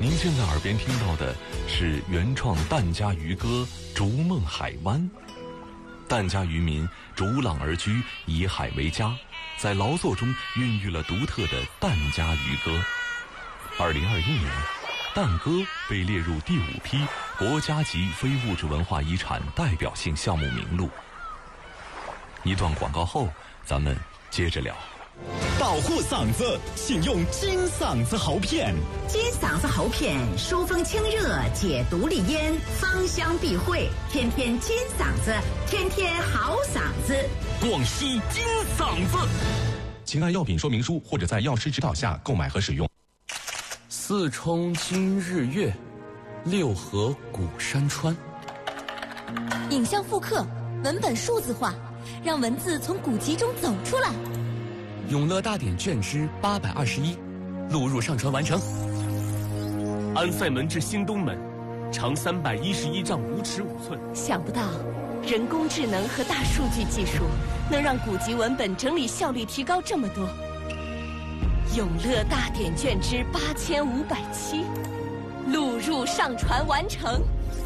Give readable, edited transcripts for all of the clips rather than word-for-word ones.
您现在耳边听到的是原创疍家渔歌《逐梦海湾》。疍家渔民逐浪而居，以海为家，在劳作中孕育了独特的疍家渔歌。2021年，疍歌被列入第5批国家级非物质文化遗产代表性项目名录。一段广告后，咱们接着聊。 保护嗓子，请用金嗓子喉片。 金嗓子喉片疏风清热，解毒利咽，芳香避秽，天天金嗓子，天天好嗓子。 广西金嗓子， 请按药品说明书或者在药师指导下购买和使用。 四冲今日月，六合古山川。 影像复刻，文本数字化，让文字从古籍中走出来。 永乐大典卷之821，录入上传完成。 安塞门至新东门，长311丈5尺5寸。 想不到，人工智能和大数据技术能让古籍文本整理效率提高这么多。永乐大典卷之8507，录入上传完成。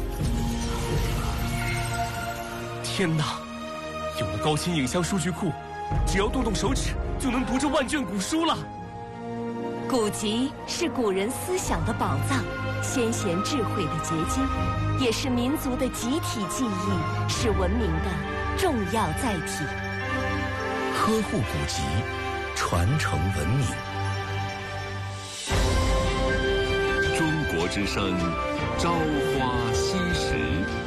天哪，有了高清影像数据库，只要动动手指就能读这万卷古书了。 古籍是古人思想的宝藏，先贤智慧的结晶，也是民族的集体记忆，是文明的重要载体。 呵护古籍，传承文明。 中国之声，朝花夕拾。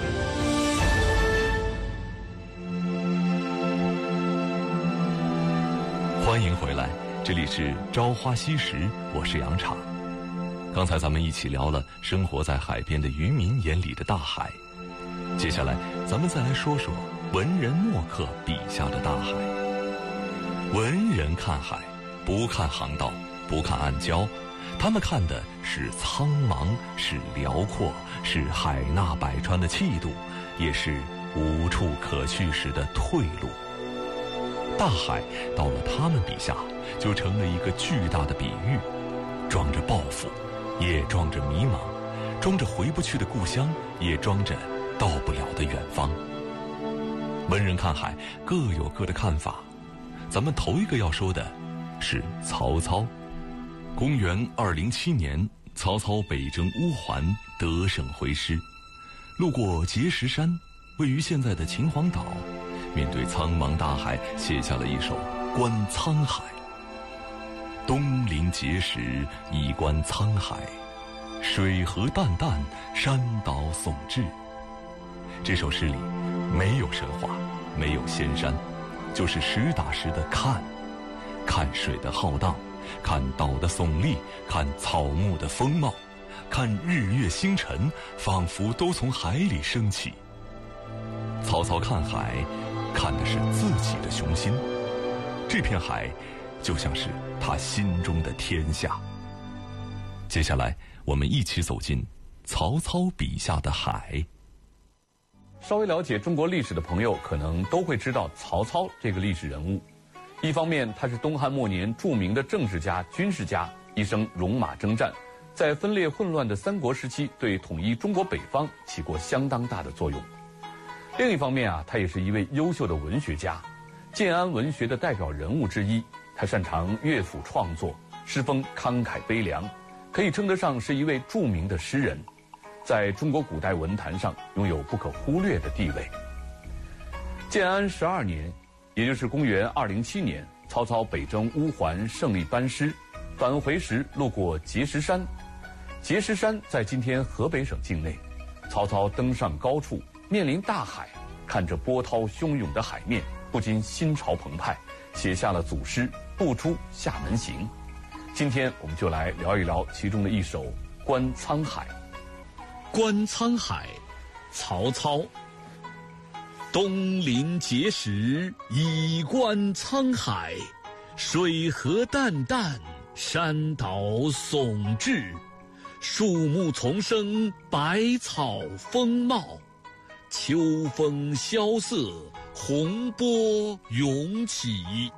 欢迎回来，这里是朝花夕拾，我是杨昶。刚才咱们一起聊了生活在海边的渔民眼里的大海，接下来咱们再来说说文人墨客笔下的大海。文人看海，不看航道，不看暗礁，他们看的是苍茫，是辽阔，是海纳百川的气度，也是无处可去时的退路。大海到了他们笔下，就成了一个巨大的比喻，装着抱负，也装着迷茫，装着回不去的故乡，也装着到不了的远方。文人看海各有各的看法，咱们头一个要说的是曹操。公元207年，曹操北征乌桓，得胜回师，路过碣石山，位于现在的秦皇岛，面对苍茫大海，写下了一首《观沧海》。东临碣石，以观沧海，水何澹澹，山岛竦峙。这首诗里没有神话，没有仙山，就是实打实的看水的浩荡，看岛的耸立，看草木的丰茂，看日月星辰，仿佛都从海里升起。曹操看海，看的是自己的雄心，这片海就像是他心中的天下。接下来我们一起走进曹操笔下的海。 稍微了解中国历史的朋友可能都会知道曹操这个历史人物。一方面他是东汉末年著名的政治家、军事家，一生戎马征战，在分裂混乱的三国时期对统一中国北方起过相当大的作用。另一方面他也是一位优秀的文学家，建安文学的代表人物之一。他擅长乐府创作，诗风慷慨悲凉，可以称得上是一位著名的诗人，在中国古代文坛上拥有不可忽略的地位。建安12年，也就是公元207年，曹操北征乌桓，胜利班师，返回时路过碣石山。碣石山在今天河北省境内。曹操登上高处，面临大海，看着波涛汹涌的海面，不禁心潮澎湃，写下了祖诗《不出厦门行》。今天我们就来聊一聊其中的一首《观沧海》。 观沧海，曹操。东临碣石，以观沧海，水何澹澹，山岛竦峙。树木丛生，百草丰茂，秋风萧瑟，洪波涌起。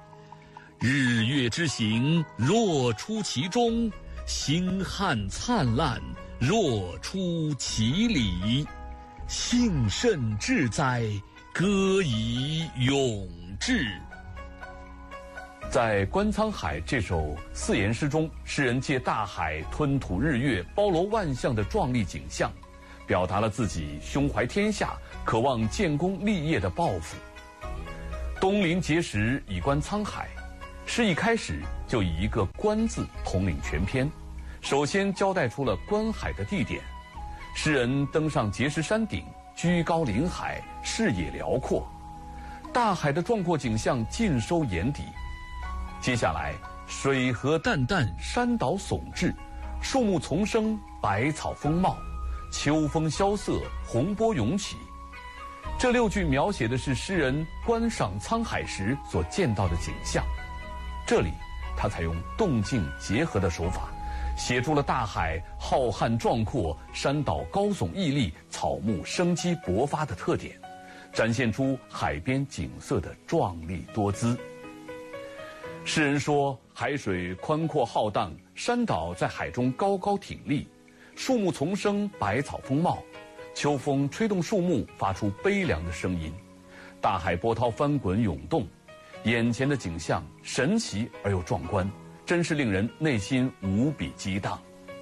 日月之行，若出其中，星汉灿烂， 若出其里，幸甚至哉，歌以咏志。 在《观沧海》这首四言诗中，诗人借大海吞吐日月、包罗万象的壮丽景象，表达了自己胸怀天下、渴望建功立业的抱负。东临碣石，以观沧海。诗一开始就以一个“观”字统领全篇，首先交代出了观海的地点。诗人登上碣石山顶，居高临海，视野辽阔，大海的壮阔景象尽收眼底。接下来，水河淡淡，山岛耸峙，树木丛生，百草丰茂，秋风萧瑟，洪波涌起。这6句描写的是诗人观赏沧海时所见到的景象。这里，他采用动静结合的手法，写出了大海浩瀚壮阔、山岛高耸屹立、草木生机勃发的特点，展现出海边景色的壮丽多姿。诗人说，海水宽阔浩荡，山岛在海中高高挺立，树木丛生，百草丰茂，秋风吹动树木，发出悲凉的声音，大海波涛翻滚涌动，眼前的景象神奇而又壮观，真是令人内心无比激荡。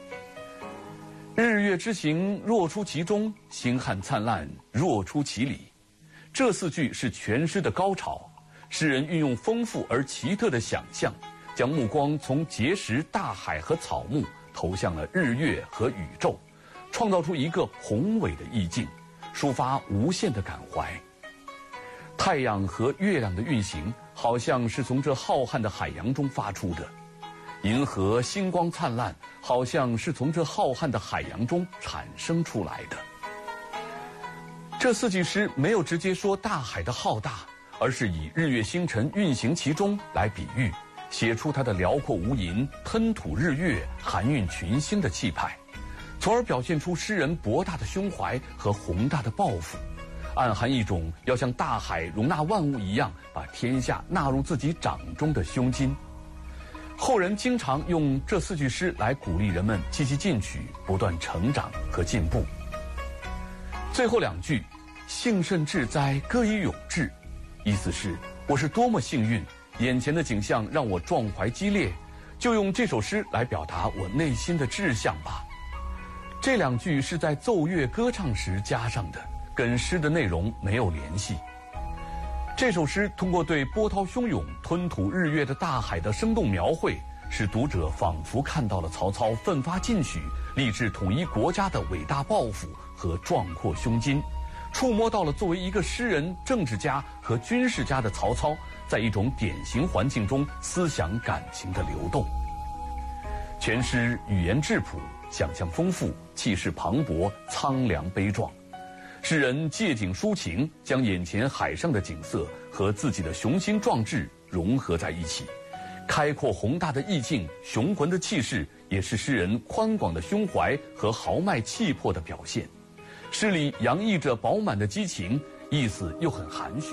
日月之行，若出其中；星汉灿烂，若出其里。这4句是全诗的高潮。诗人运用丰富而奇特的想象，将目光从碣石、大海和草木投向了日月和宇宙，创造出一个宏伟的意境，抒发无限的感怀。太阳和月亮的运行，好像是从这浩瀚的海洋中发出的；银河星光灿烂，好像是从这浩瀚的海洋中产生出来的。这4句诗没有直接说大海的浩大，而是以日月星辰运行其中来比喻，写出它的辽阔无垠、吞吐日月、含蕴群星的气派，从而表现出诗人博大的胸怀和宏大的抱负，暗含一种要像大海容纳万物一样，把天下纳入自己掌中的胸襟。后人经常用这4句诗来鼓励人们积极进取，不断成长和进步。最后2句，幸甚至哉，歌以咏志，意思是我是多么幸运，眼前的景象让我壮怀激烈，就用这首诗来表达我内心的志向吧。这2句是在奏乐歌唱时加上的，跟诗的内容没有联系。这首诗通过对波涛汹涌、吞吐日月的大海的生动描绘，使读者仿佛看到了曹操奋发进取、立志统一国家的伟大抱负和壮阔胸襟，触摸到了作为一个诗人、政治家和军事家的曹操，在一种典型环境中思想感情的流动。全诗语言质朴，想象丰富，气势磅礴，苍凉悲壮。诗人借景抒情，将眼前海上的景色和自己的雄心壮志融合在一起，开阔宏大的意境、雄浑的气势，也是诗人宽广的胸怀和豪迈气魄的表现。诗里洋溢着饱满的激情，意思又很含蓄。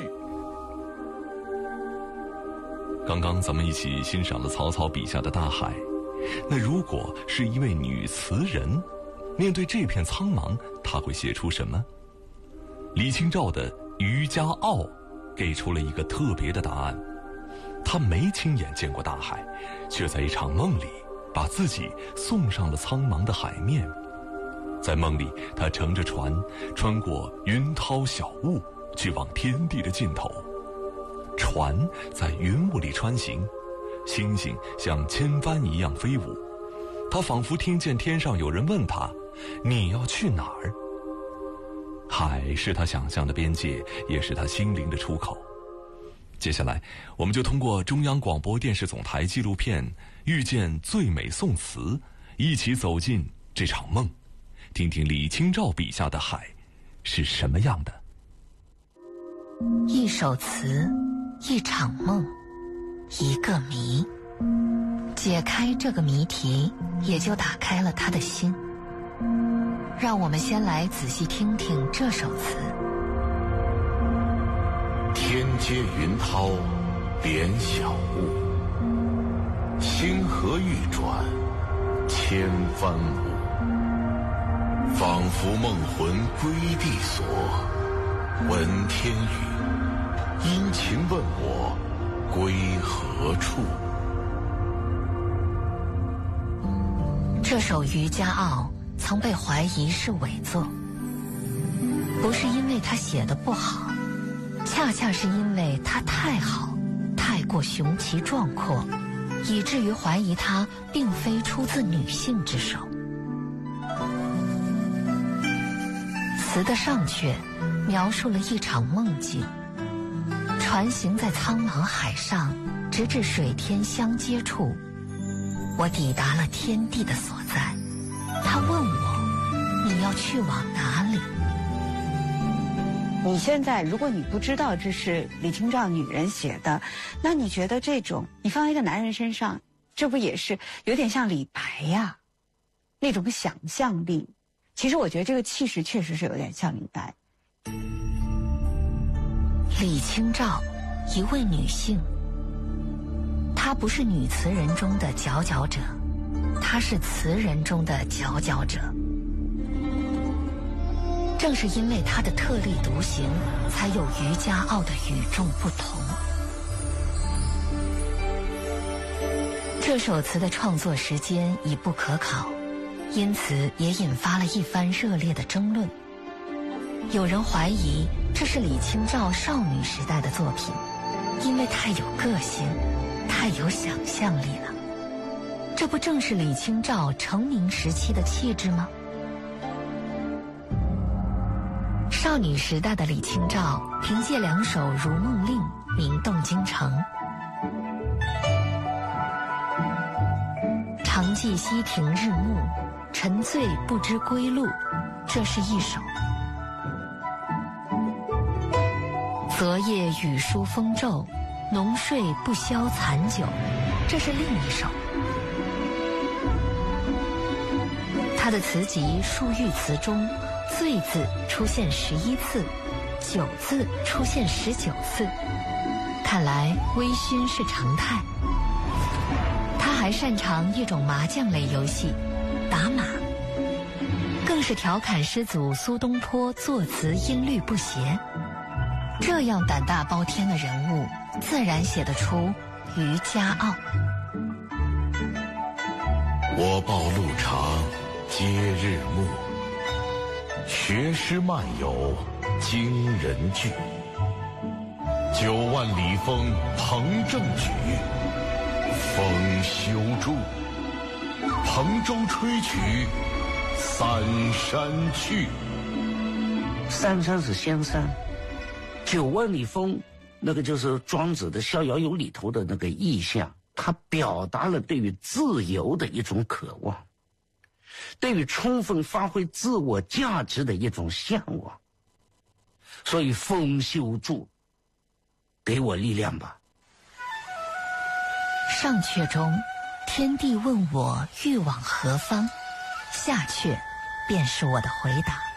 刚刚咱们一起欣赏了曹操笔下的大海，那如果是一位女词人，面对这片苍茫，她会写出什么？李清照的《渔家傲》给出了一个特别的答案。她没亲眼见过大海，却在一场梦里把自己送上了苍茫的海面。在梦里，她乘着船，穿过云涛小雾，去往天地的尽头。船在云雾里穿行，星星像千帆一样飞舞。她仿佛听见天上有人问她：“你要去哪儿？”海是她想象的边界，也是她心灵的出口。接下来，我们就通过中央广播电视总台纪录片《遇见最美宋词》，一起走进这场梦，听听李清照笔下的海是什么样的。 一首词，一场梦，一个谜。解开这个谜题，也就打开了他的心。让我们先来仔细听听这首词。 天接云涛连小雾，星河欲转千帆舞。 仿佛梦魂归地所，闻天语，殷勤问我归何处。 这首《渔家傲》曾被怀疑是伪作，不是因为他写的不好，恰恰是因为他太好，太过雄奇壮阔，以至于怀疑他并非出自女性之手。词的上阙描述了一场梦境，船行在苍茫海上，直至水天相接处，我抵达了天地的所在。他问我，你要去往哪里？ 你现在如果你不知道这是李清照女人写的，那你觉得这种你放在一个男人身上，这不也是有点像李白呀？那种想象力，其实我觉得这个气势确实是有点像李白。 李清照，一位女性，她不是女词人中的佼佼者，她是词人中的佼佼者。正是因为她的特立独行，才有《渔家傲》的与众不同。这首词的创作时间已不可考，因此也引发了一番热烈的争论。有人怀疑这是李清照少女时代的作品，因为太有个性，太有想象力了。这不正是李清照成名时期的气质吗？少女时代的李清照凭借2首《如梦令》名动京城。常记溪亭日暮，沉醉不知归路，这是一首；昨夜雨疏风骤，浓睡不消残酒，这是另一首。他的词集《漱玉词》中，醉字出现11次，酒字出现19次，看来微醺是常态。他还擅长一种麻将类游戏，打马，更是调侃师祖苏东坡作词音律不协。这样胆大包天的人物，自然写得出《渔家傲》。 我报路长接日暮，学诗漫游惊人句。9万里风鹏正举，风休住，蓬舟吹取三山去。 三山是仙山，9万里风，那个就是庄子的《逍遥游》里头的那个意象，它表达了对于自由的一种渴望，对于充分发挥自我价值的一种向往。所以风休住，给我力量吧。 上阙中，天地问我欲往何方，下阙便是我的回答。